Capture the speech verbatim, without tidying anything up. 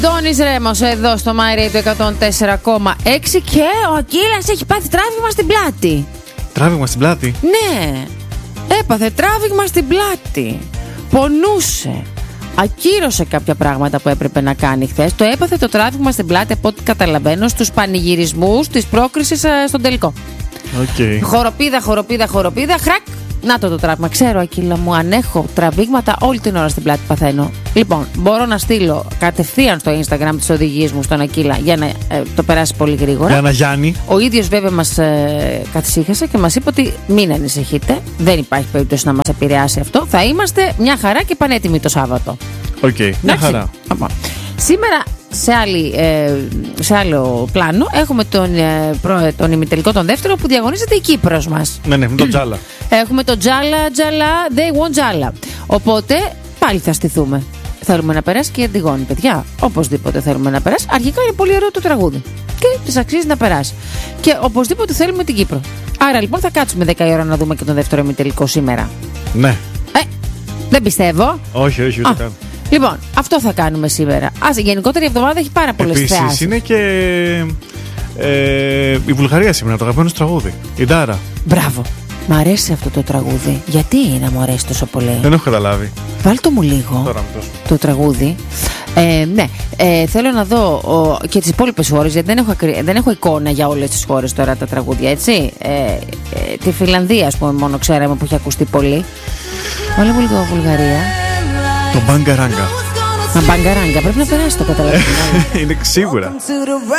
Αντώνης Ρέμος εδώ στο My Radio εκατόν τέσσερα κόμμα έξι και ο Ακύλας έχει πάθει τράβηγμα στην πλάτη. Τράβηγμα στην πλάτη? Ναι, έπαθε τράβηγμα στην πλάτη. Πονούσε. Ακύρωσε κάποια πράγματα που έπρεπε να κάνει χθες. Το έπαθε το τράβηγμα στην πλάτη, από ό,τι καταλαβαίνω, στους πανηγυρισμούς της πρόκρισης στον τελικό. Okay. Χοροπίδα, χοροπίδα, χοροπίδα, χρακ. Να το το τράβημα. Ξέρω, Ακύλα μου, αν έχω τραβήγματα όλη την ώρα στην πλάτη παθαίνω. Λοιπόν, μπορώ να στείλω κατευθείαν στο Instagram τις οδηγίες μου στον Ακύλα για να ε, το περάσει πολύ γρήγορα. Για να Γιάννη. Ο ίδιος βέβαια μας ε, καθησύχασε και μας είπε ότι μην ανησυχείτε. Δεν υπάρχει περίπτωση να μας επηρεάσει αυτό. Θα είμαστε μια χαρά και πανέτοιμοι το Σάββατο. Οκ, okay, μια χαρά. Λοιπόν, σήμερα σε, άλλη, ε, σε άλλο πλάνο έχουμε τον, ε, προ, τον ημιτελικό τον δεύτερο που διαγωνίζεται η Κύπρος μας. Ναι, ναι, με τον Τζάλα. Έχουμε τον Τζάλα, Τζάλα, they want Τζάλα. Οπότε πάλι θα στηθούμε. Θέλουμε να περάσει και η Αντιγόνη, παιδιά. Οπωσδήποτε θέλουμε να περάσει. Αρχικά είναι πολύ ωραίο το τραγούδι και της αξίζει να περάσει. Και οπωσδήποτε θέλουμε την Κύπρο. Άρα λοιπόν θα κάτσουμε δέκα η ώρα να δούμε και τον δεύτερο ημιτελικό σήμερα. Ναι. Ε, δεν πιστεύω. Όχι, όχι, ούτε καν. Λοιπόν, αυτό θα κάνουμε σήμερα. Ας, η γενικότερη εβδομάδα έχει πάρα πολλές θεάσεις. Επίσης είναι και ε, η Βουλγαρία σήμερα, το αγαπημένο τραγούδι. Η Ντάρα. Μπράβο. Μ' αρέσει αυτό το τραγούδι. Γιατί να μου αρέσει τόσο πολύ? Δεν έχω καταλάβει. Βάλτε μου λίγο Τώρα, το τραγούδι. Ε, ναι, ε, θέλω να δω ο, και τις υπόλοιπες χώρες, γιατί δεν έχω, δεν έχω εικόνα για όλες τις χώρες τώρα τα τραγούδια, έτσι. Ε, ε, τη Φιλανδία, ας πούμε, μόνο ξέραμε που έχει ακουστεί πολύ. Βάλε μου λίγο Βουλγαρία. Το Μπαγκαράγκα. Μα Μπαγκαράγκα, πρέπει να περάσει, το καταλαβαίνω. Είναι σίγουρα.